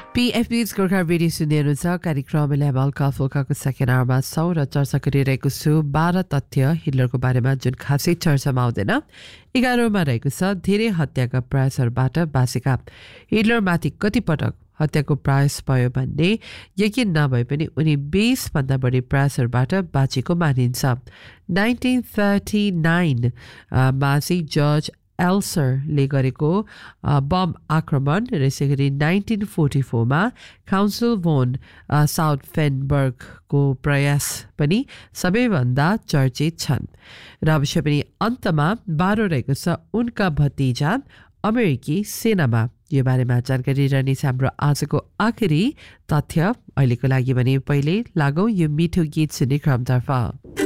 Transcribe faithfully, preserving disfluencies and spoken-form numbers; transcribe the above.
पीएफबीज Gorkha radio सुन्नुहुन्छ कार्यक्रम level कफोकाको second आवरमा छौँ र चर्चा गरिरहेको छु बाह्र तथ्य हिटलरको बारेमा जुन खासै चर्चामा आउँदैन। एघारौँमा रहेको छ धेरै हत्याका प्रयासहरूबाट बाँचेका। हिटलरमाथि कतिपटक हत्याको प्रयास भयो भन्ने यकिन नभए पनि उनी बीसभन्दा बढी प्रयासहरूबाट बाँचेको मानिन्छ। नाइन्टिन थर्टी नाइनमा चाहिँ जर्ज एल्सरले गरेको बम आक्रमण र यसै गरी नाइन्टिन फोर्टी फोरमा काउन्सिल भोन साउथ फेनबर्गको प्रयास पनि सबैभन्दा चर्चित छन्। र अवश्य पनि अन्तमा बाह्र रहेको छ उनका भतिजा अमेरिकी सेनामा। यो बारेमा जानकारी रहनेछ हाम्रो आजको आखिरी तथ्य। अहिलेको लागि भने पहिले लागौँ यो मिठो गीत सुन्ने क्रमतर्फ।